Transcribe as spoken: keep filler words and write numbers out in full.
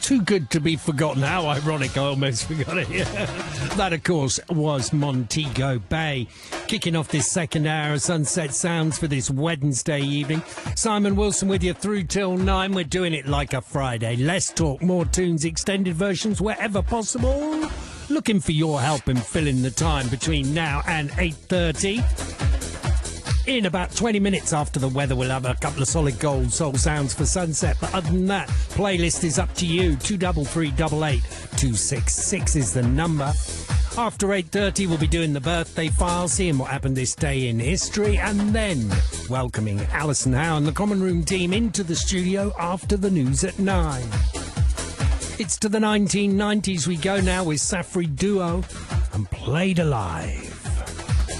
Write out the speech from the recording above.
Too good to be forgotten. How ironic, I almost forgot it. Yeah. That, of course, was Montego Bay. Kicking off this second hour of Sunset Sounds for this Wednesday evening. Simon Wilson with you through till nine. We're doing it like a Friday. Less talk, more tunes, extended versions wherever possible. Looking for your help in filling the time between now and eight thirty. In about twenty minutes after the weather, we'll have a couple of solid gold soul sounds for sunset. But other than that, playlist is up to you. two double three double eight two six six is the number. After eight thirty, we'll be doing the birthday file, seeing what happened this day in history, and then welcoming Alison Howe and the Common Room team into the studio after the news at nine. It's to the nineteen nineties we go now with Safri Duo and Played Alive.